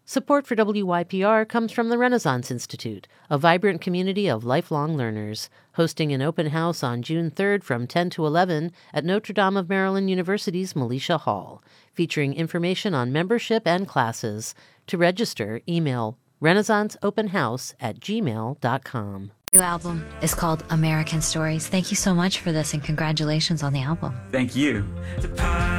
Support for WYPR comes from the Renaissance Institute, a vibrant community of lifelong learners, hosting an open house on June 3rd from 10 to 11 at Notre Dame of Maryland University's Militia Hall, featuring information on membership and classes. To register, email renaissanceopenhouse@gmail.com. New album is called American Stories. Thank you so much for this, and congratulations on the album. Thank you.